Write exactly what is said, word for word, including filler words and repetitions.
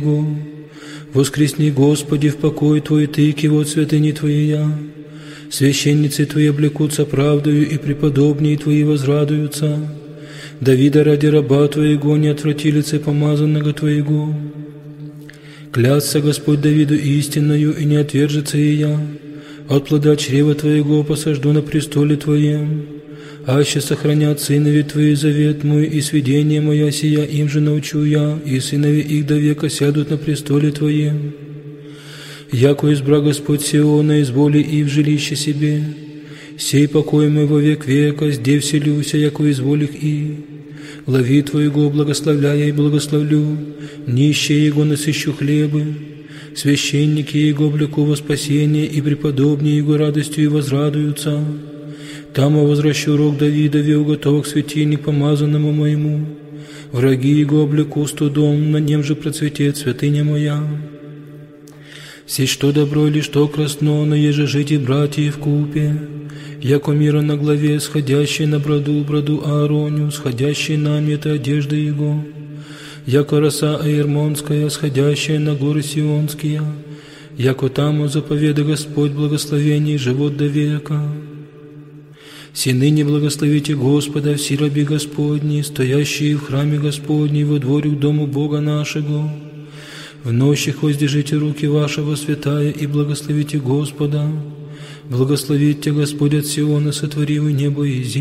Воскресни, Господи, в покой Твой, Ты, кивот святыни Твоя. Священницы Твои облекутся правдою, и преподобнее Твои возрадуются. Давида ради раба Твоего не отврати лице помазанного Твоего. Клятся Господь Давиду истинною, и не отвержется и я. От плода чрева Твоего посажду на престоле Твоем. Аще сохранят сынови Твои завет мой, и сведение моя сия им же научу я, и сынови их до века сядут на престоле Твоем. Яко избра Господь Сиона, изволи и в жилище себе, сей покой мой во век века, зде вселюся, яко изволих и. Лови Твоего благословляя и благословлю, нищие Его насыщу хлебы, священники Его облеку во спасение, и преподобнее Его радостью и возрадуются. Там возвращу рог Давидове, уготовок светильник помазанному моему. Враги Его облеку студом, на нем же процветет святыня моя. Сей что добро или что красно, но еже жить и братья вкупе. Яко мира на главе, сходящий на броду, броду Аароню, сходящий на мета одежды Его. Яко роса Аермонская, сходящая на горы Сионские. Яко там заповеда Господь благословений, живот до века. Си ныне благословите Господа, все раби Господни, стоящие в храме Господней, во дворе к дому Бога нашего. В нощах воздержите руки вашего святая, и благословите Господа. Благословите Господь от Сиона, сотворивый небо и землю.